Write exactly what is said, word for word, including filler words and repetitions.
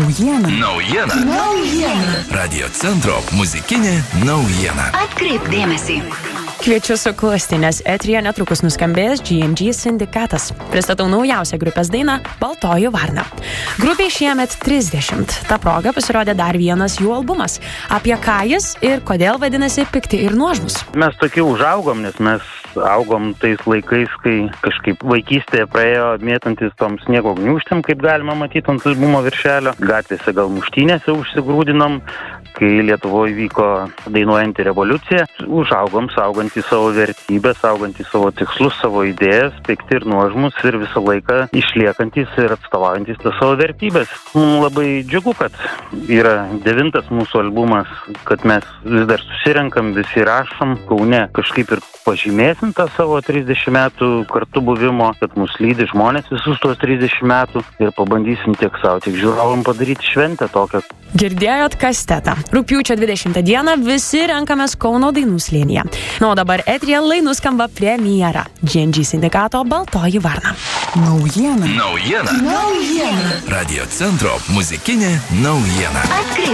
Naujiena. Naujiena. Naujiena. Radio centro muzikinė naujiena. Atkreipk dėmesį. Kviečiu suklusti, nes eteryje netrukus nuskambės G and G sindikatas. Pristatau naujausią grupės dainą Baltoji varna. Grupiai šiemet trisdešimt. Ta proga pasirodė dar vienas jų albumas. Apie ką jis ir kodėl vadinasi Pikti ir nuožmūs. Mes tokie užaugom, nes mes augom tais laikais, kai kažkaip vaikystėje praėjo mėtantis tom sniego gniūžtėm, kaip galima matyti ant albumo viršelio. Gatvėse gal muštynėse užsigrūdinom, kai Lietuvoje vyko dainuojanti revoliucija. Užaugom saugantį savo vertybę, saugantį savo tikslus, savo idėjas, pikti ir nuožmūs ir visą laiką išliekantis ir atstovaujantis tas savo vertybės. Mums labai džiugu, kad yra devintas mūsų albumas, kad mes vis dar susirenkam, visi rašom, Kaune kažkaip ir pažymėsim tą savo trisdešimt metų kartu buvimo, kad mus lydi žmonės visus tos trisdešimt metų ir pabandysim tiek savo, tiek žiūrovom padaryti šventę tokią. Girdėjot kastetą. Rugpjūčio dvidešimtą dieną visi renkamės Kauno dainų slėnyje. Na, o dabar eteryje lai nuskamba premjera G and G sindikato Baltoji varna. Naujiena. Naujiena. Naujiena. Radio centro muzikinė naujiena. Atkreipk